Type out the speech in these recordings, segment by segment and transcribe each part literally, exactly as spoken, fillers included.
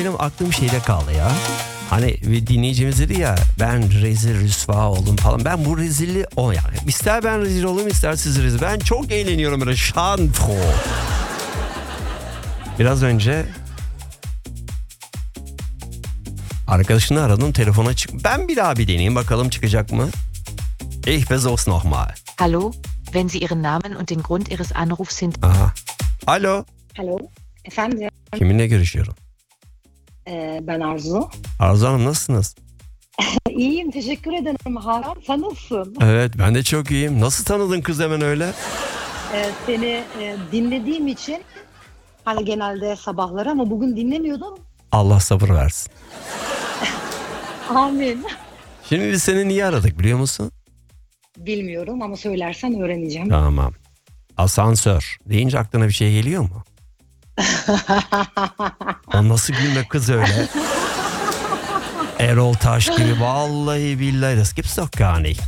Benim aklım şeyde kaldı ya. Hani bir dinleyicimiz dedi ya, ben rezil rüsva oldum falan. Ben bu rezilli o yani. İster ben rezil olayım, ister siz rezil. Ben çok eğleniyorum böyle şanto. Biraz önce arkadaşını aradım, telefona çık. Ben bir daha bir deneyeyim bakalım çıkacak mı? Ich versuch's nochmal. Hallo, wenn Sie Ihren Namen und den Grund Ihres Anrufs sind... Aha. Alo. Alo, efendim. Kiminle görüşüyorum? Ee, ben Arzu. Arzu Hanım, nasılsınız? İyiyim, teşekkür ederim Hakan. Sen nasılsın? Evet, ben de çok iyiyim. Nasıl tanıdın kız hemen öyle? Ee, seni e, dinlediğim için hani genelde sabahları ama bugün dinlemiyordum. Allah sabır versin. Amin. Şimdi biz seni niye aradık biliyor musun? Bilmiyorum ama söylersen öğreneceğim. Tamam. Asansör deyince aklına bir şey geliyor mu? O nasıl gülme kız öyle? Erol Taş gibi, vallahi billahi, das gibt's doch gar nicht.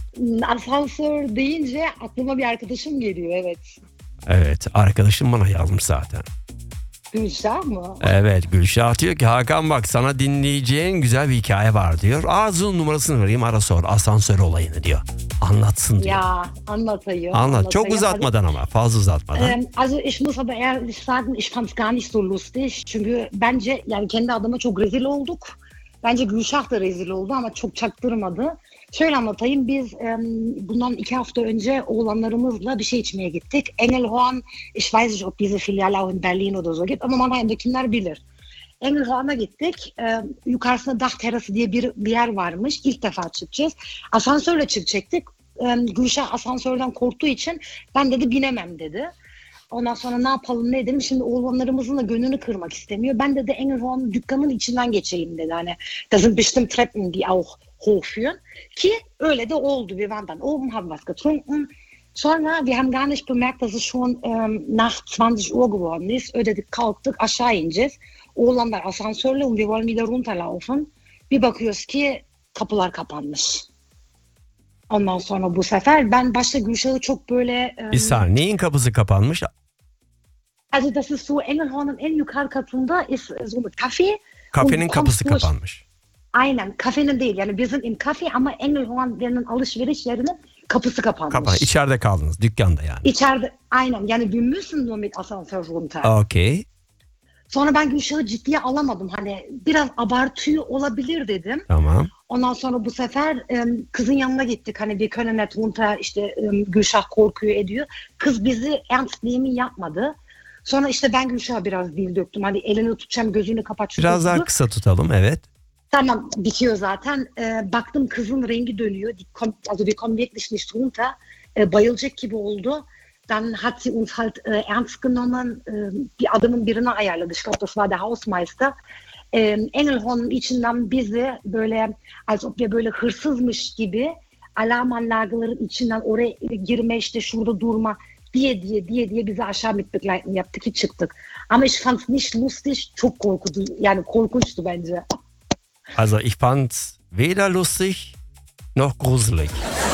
Asansör deyince aklıma bir arkadaşım geliyor, evet. Evet, arkadaşım bana yazmış zaten. Gülşah mı? Evet, Gülşah diyor ki Hakan bak, sana dinleyeceğin güzel bir hikaye var diyor. Arzu'nun numarasını vereyim, ara sor asansör olayını diyor. Anlatsın diyor. Ya anlatayım. Anlat, çok anlatayım. uzatmadan ama, fazla uzatmadan. Ähm, also ich muss aber ehrlich sagen, ich fand es gar nicht so lustig. Çünkü bence yani kendi adıma çok rezil olduk. Bence Gülşah da rezil oldu ama çok çaktırmadı. Şöyle anlatayım, biz ähm, bundan iki hafta önce oğlanlarımızla bir şey içmeye gittik. Engelhorn, ich weiß nicht ob diese Filiale auch in Berlin oder so gibt ama Mannheim'dakiler bilir. Engelhorn'a gittik. Ee, yukarısında dağ terası diye bir, bir yer varmış. İlk defa çıkacağız. Asansörle çıkacaktık. Ee, Gülşah asansörden korktuğu için ben dedi binemem dedi. Ondan sonra ne yapalım ne edelim. Şimdi oğlanlarımızın da gönlünü kırmak istemiyor. Ben dedi Engelhorn dükkanın içinden geçeyim dedi. Hani das sind bestimmt Treppen die auch hochführen. Ki öyle de oldu. Wir waren dann oben, haben was getrunken. Sonra wir haben gar nicht bemerkt, dass es schon ähm, nach zwanzig Uhr geworden ist. Ödedik, kalktık, aşağı ineceğiz. Oğlanlar asansörle und wir wollen wieder runterlaufen. Bir bakıyoruz ki kapılar kapanmış. Ondan sonra bu sefer ben başta Gülşah'ı çok böyle... Bir saniye, neyin kapısı kapanmış? Also das ist so, Engelhorn'un en yukarı katında ist so ein Kafe. Kafenin kapısı durch, kapanmış. Aynen, kafenin değil yani bizim in kafe ama Engelhorn'un alışveriş yerinin kapısı kapanmış. Kapan. İçeride kaldınız, dükkanda yani. İçeride, aynen yani wir müssen nur mit Asansör runter. Okey. Sonra ben Gülşah'ı ciddiye alamadım. Hani biraz abartıyor olabilir dedim. Tamam. Ondan sonra bu sefer um, kızın yanına gittik. Hani bir können nicht runter, işte um, Gülşah korkuyor ediyor. Kız bizi ernst nehmen yapmadı. Sonra işte ben Gülşah'a biraz dil döktüm. Hani elini tutacağım, gözünü kapat. Biraz daha kısa tutalım, evet. Tamam, bitiyor zaten. Ee, baktım kızın rengi dönüyor. Die kommt, also wir kommen wirklich nicht runter. Ee, bayılacak gibi oldu. Dann hat sie uns halt äh, ernst genommen. Äh, bir adamın birine ayarladı. Ich glaube, das war der Hausmeister. Äh, Engelhorn'un içinden bizi böyle, als ob wir böyle hırsızmış gibi alarmanlagların içinden oraya girme, işte şurada durma diye diye diye diye bizi aşağı mit begleiten yaptı ki çıktık. Ama ich fand's nicht lustig. Çok korkutu, yani korkunçtu bence. Also ich fand weder lustig noch gruselig.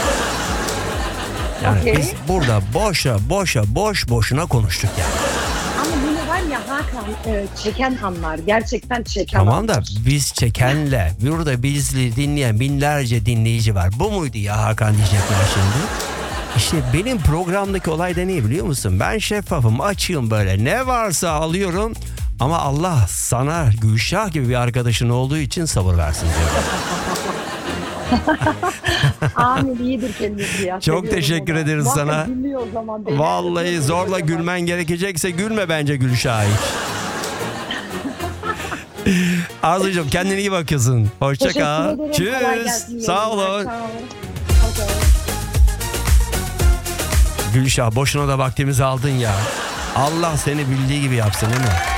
Yani Okay. biz burada boşa boşa boş boşuna konuştuk yani. Ama bunu var ya Hakan, e, çeken anlar. Gerçekten çeken Tamam anlar. da biz çekenle burada bizi dinleyen binlerce dinleyici var. Bu muydu ya Hakan diyecekler şimdi. İşte benim programdaki olay da ne biliyor musun? Ben şeffafım, açığım böyle. Ne varsa alıyorum. Ama Allah sana Gülşah gibi bir arkadaşın olduğu için sabır versin diyorum. Amin, iyidir kendisi ya. Çok Seviyorum teşekkür onu. ederiz Muhakkak sana. dinliyor o zaman beni. Vallahi zorla O zaman. gülmen gerekecekse gülme bence Gülşah hiç. Arzucuğum kendine iyi bakıyorsun. Hoşça Teşekkür kal. ederim. Kolay Tschüss. gelsin, Sağ yayınlar. olun. Sağ olun. Okay. Gülşah boşuna da vaktimizi aldın ya. Allah seni bildiği gibi yapsın değil mi?